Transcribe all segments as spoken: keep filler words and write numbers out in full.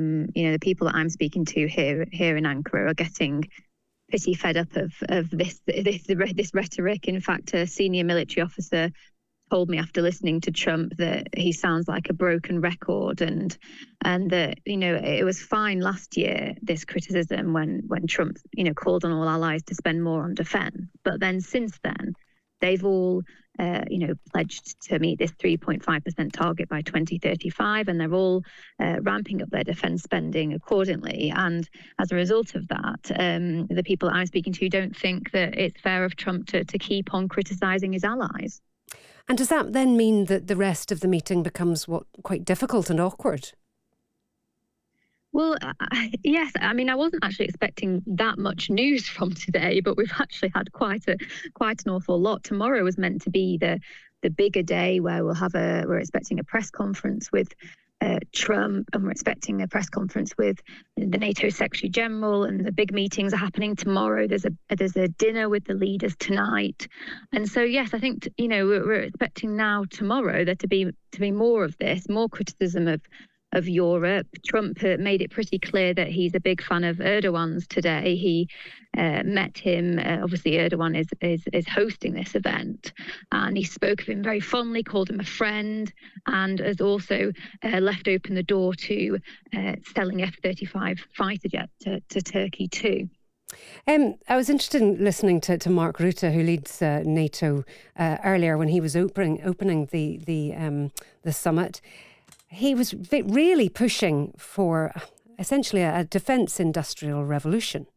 um, you know, the people that I'm speaking to here here in Ankara are getting pretty fed up of of this this this rhetoric. In fact, a senior military officer told me after listening to Trump that he sounds like a broken record, and and that, you know, it was fine last year, this criticism, when when Trump, you know, called on all allies to spend more on defence. But then since then, they've all uh, you know, pledged to meet this three point five percent target by twenty thirty-five, and they're all uh, ramping up their defence spending accordingly. And as a result of that, um, the people that I'm speaking to don't think that it's fair of Trump to, to keep on criticising his allies. And does that then mean that the rest of the meeting becomes what quite difficult and awkward? Well, uh, yes. I mean, I wasn't actually expecting that much news from today, but we've actually had quite a quite an awful lot. Tomorrow was meant to be the the bigger day where we'll have a we're expecting a press conference with uh, Trump, and we're expecting a press conference with the NATO Secretary General, and the big meetings are happening tomorrow. There's a there's a dinner with the leaders tonight, and so yes, I think, you know, we're, we're expecting now tomorrow there to be to be more of this, more criticism of. of Europe. Trump uh, made it pretty clear that he's a big fan of Erdogan's today. He uh, met him. Uh, obviously, Erdogan is, is is hosting this event, and he spoke of him very fondly, called him a friend, and has also uh, left open the door to uh, selling F thirty-five fighter jets to, to Turkey too. Um, I was interested in listening to, to Mark Rutte, who leads uh, NATO, uh, earlier when he was opening opening the the um, the summit. He was really pushing for essentially a defence industrial revolution.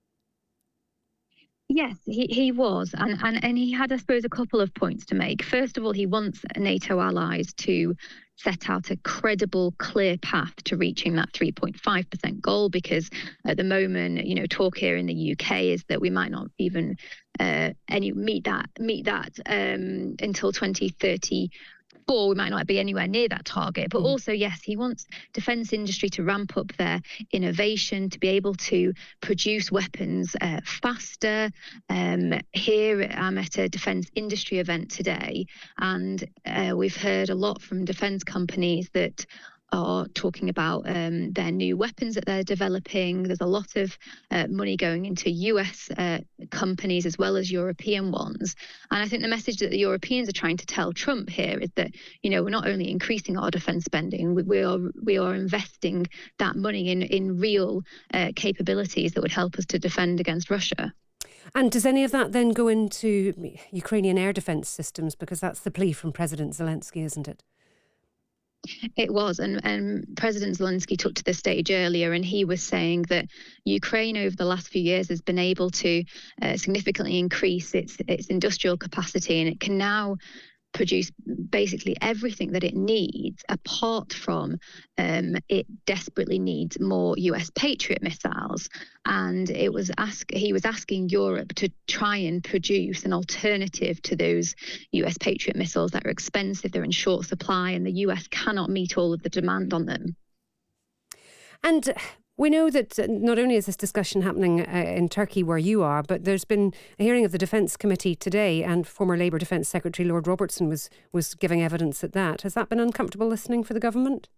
Yes, he, he was. And, and, and he had, I suppose, a couple of points to make. First of all, he wants NATO allies to set out a credible, clear path to reaching that three point five percent goal, because at the moment, you know, talk here in the U K is that we might not even uh, any meet that meet that um, until twenty thirty. Or we might not be anywhere near that target. But also, yes, he wants defence industry to ramp up their innovation, to be able to produce weapons uh, faster. Um, here, I'm at a defence industry event today, and uh, we've heard a lot from defence companies that are talking about um, their new weapons that they're developing. There's a lot of uh, money going into U S uh, companies as well as European ones. And I think the message that the Europeans are trying to tell Trump here is that, you know, we're not only increasing our defence spending, we, we are we are investing that money in, in real uh, capabilities that would help us to defend against Russia. And does any of that then go into Ukrainian air defence systems? Because that's the plea from President Zelensky, isn't it? It was, and, and President Zelensky took to the stage earlier, and he was saying that Ukraine over the last few years has been able to uh, significantly increase its its industrial capacity, and it can now produce basically everything that it needs, apart from um, it desperately needs more U S Patriot missiles. And it was ask he was asking Europe to try and produce an alternative to those U S Patriot missiles that are expensive, they're in short supply, and the U S cannot meet all of the demand on them. And we know that not only is this discussion happening uh, in Turkey where you are, but there's been a hearing of the Defence Committee today, and former Labour Defence Secretary Lord Robertson was was giving evidence at that. Has that been uncomfortable listening for the government?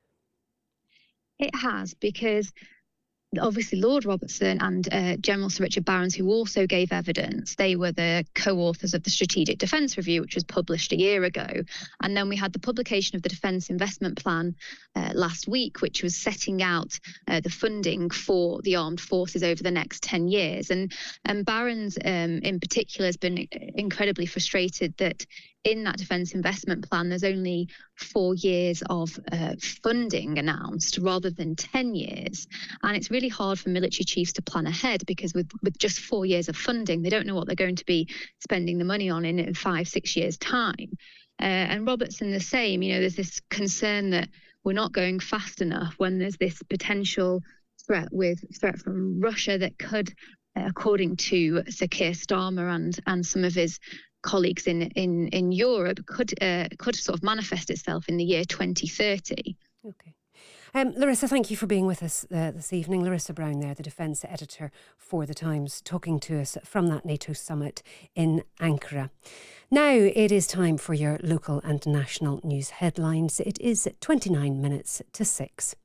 It has, because obviously Lord Robertson and uh, General Sir Richard Barrons, who also gave evidence, they were the co-authors of the Strategic Defence Review, which was published a year ago. And then we had the publication of the Defence Investment Plan uh, last week, which was setting out uh, the funding for the armed forces over the next ten years. And, and Barrons um, in particular has been incredibly frustrated that in that defence investment plan, there's only four years of uh, funding announced rather than ten years. And it's really hard for military chiefs to plan ahead, because with, with just four years of funding, they don't know what they're going to be spending the money on in, in five, six years' time. Uh, and Robertson the same. You know, there's this concern that we're not going fast enough when there's this potential threat with threat from Russia that could, uh, according to Sir Keir Starmer and, and some of his colleagues in in in Europe, could uh, could sort of manifest itself in the year twenty thirty. Okay. Um, Larissa, thank you for being with us uh, this evening. Larissa Brown there, the defence editor for The Times, talking to us from that NATO summit in Ankara. Now it is time for your local and national news headlines. It is twenty-nine minutes to six.